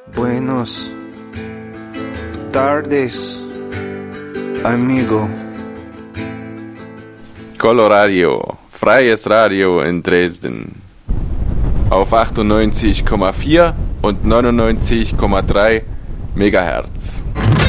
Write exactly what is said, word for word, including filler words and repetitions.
Buenos tardes, amigo. Coloradio, freies Radio in Dresden. Auf achtundneunzig Komma vier und neunundneunzig Komma drei Megahertz.